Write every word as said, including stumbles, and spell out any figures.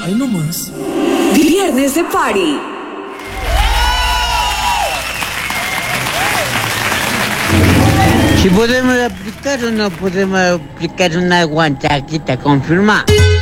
Ahí nomás. Viernes de Party. Si podemos aplicar o no podemos aplicar una guanchaquita, confirma.